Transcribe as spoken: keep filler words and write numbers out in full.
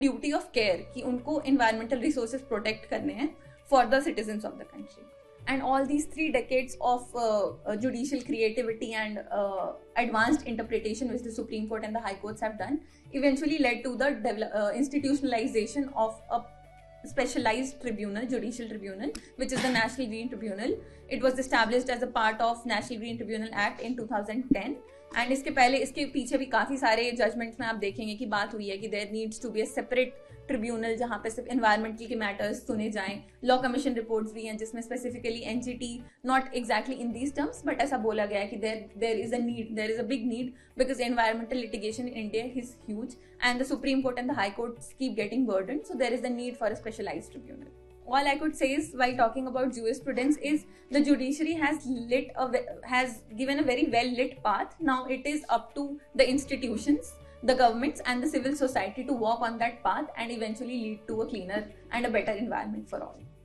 Duty of care कि उनको environmental resources protect करने हैं for the citizens of the country. And all these three decades of uh, uh, judicial creativity and uh, advanced interpretation which the Supreme Court and the High Courts have done eventually led to the develop, uh, institutionalization of a specialized tribunal, judicial tribunal, which is the National Green Tribunal. It was established as a part of National Green Tribunal Act in two thousand ten. And इसके पहले इसके पीछे भी काफ़ी सारे judgements में आप देखेंगे कि बात हुई है कि there needs to be a separate tribunal जहाँ पे सिर्फ एनवायरमेंटल के मैटर्स सुने जाएं. लॉ कमीशन रिपोर्ट्स भी हैं जिसमें specifically NGT, not exactly in these terms but ऐसा बोला गया है कि there there is a need, there is a big need because environmental litigation in India is huge and the supreme court and the high courts keep getting burden, so there is the need for a specialised tribunal. All I could say is, while talking about jurisprudence, is the judiciary has lit a, has given a very well lit path. Now it is up to the institutions, the governments and the civil society to walk on that path and eventually lead to a cleaner and a better environment for all.